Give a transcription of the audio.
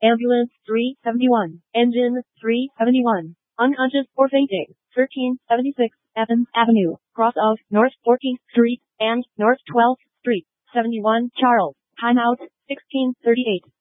Ambulance 371. Engine 371. Unconscious or fainting. 1376 Athens Avenue, cross of North 14th Street and North 12th Street. 71 Charles. Timeout 1638.